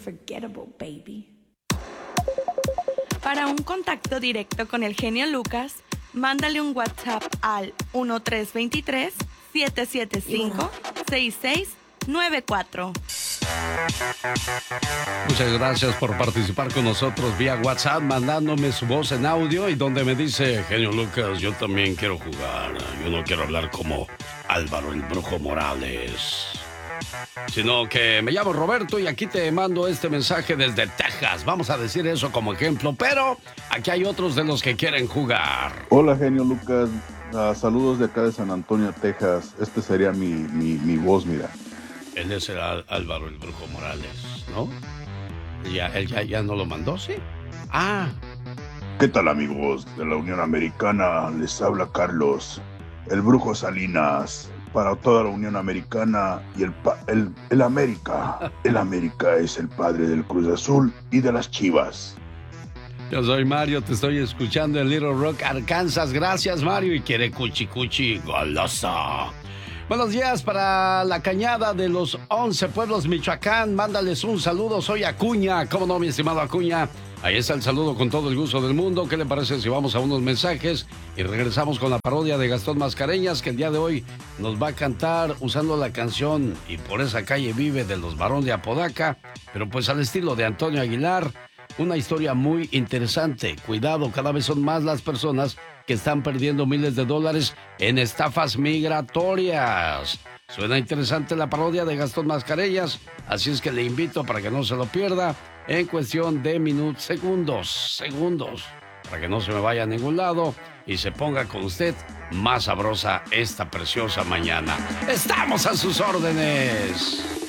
unforgettable, baby. Para un contacto directo con el genio Lucas, mándale un WhatsApp al 1323-775-6694. Muchas gracias por participar con nosotros vía WhatsApp, mandándome su voz en audio y donde me dice, genio Lucas, yo también quiero jugar. Yo no quiero hablar como Álvaro el Brujo Morales, sino que me llamo Roberto y aquí te mando este mensaje desde Texas. Vamos a decir eso como ejemplo, pero aquí hay otros de los que quieren jugar. Hola, genio Lucas. Saludos de acá de San Antonio, Texas. Este sería mi voz, mira. Él es el Álvaro el Brujo Morales, ¿no? Él ya no lo mandó, ¿sí? Ah. ¿Qué tal, amigos de la Unión Americana? Les habla Carlos, el Brujo Salinas, para toda la Unión Americana y el América. El América es el padre del Cruz Azul y de las Chivas. Yo soy Mario, te estoy escuchando en Little Rock, Arkansas. Gracias, Mario. Y quiere cuchi cuchi goloso. Buenos días para la Cañada de los 11 Pueblos, Michoacán. Mándales un saludo, soy Acuña. ¿Cómo no, mi estimado Acuña? Ahí está el saludo con todo el gusto del mundo. ¿Qué le parece si vamos a unos mensajes y regresamos con la parodia de Gastón Mascareñas, que el día de hoy nos va a cantar usando la canción Y por esa calle vive de los Barón de Apodaca, pero pues al estilo de Antonio Aguilar? Una historia muy interesante. Cuidado, cada vez son más las personas que están perdiendo miles de dólares en estafas migratorias. Suena interesante la parodia de Gastón Mascareñas, así es que le invito para que no se lo pierda en cuestión de segundos, para que no se me vaya a ningún lado y se ponga con usted más sabrosa esta preciosa mañana. ¡Estamos a sus órdenes!